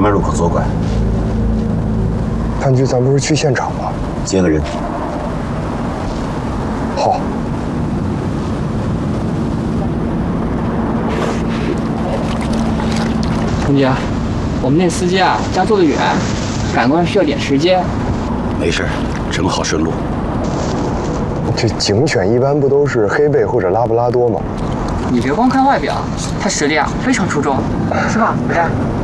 门入口左拐。 潘局，咱不是去现场吗？ 接个人。 好。 同学，我们那司机啊，家住得远，赶过来需要点时间。 没事，正好顺路。 这警犬一般不都是黑背或者拉布拉多吗？ 你别光看外表，他实力啊非常出众，是吧，不是？